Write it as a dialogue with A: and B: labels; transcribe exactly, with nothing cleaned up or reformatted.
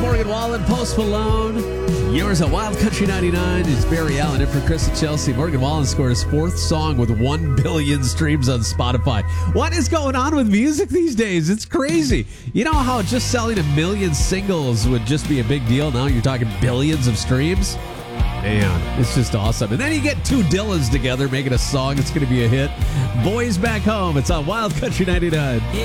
A: Morgan Wallen, Post Malone. Yours at Wild Country ninety-nine is Barry Allen in for Chris and Chelsea. Morgan Wallen scored his fourth song with one billion streams on Spotify. What is going on with music these days? It's crazy. You know how just selling a million singles would just be a big deal? Now you're talking billions of streams? Man, it's just awesome. And then you get two Dylans together making a song. It's going to be a hit. Boys Back Home. It's on Wild Country ninety-nine.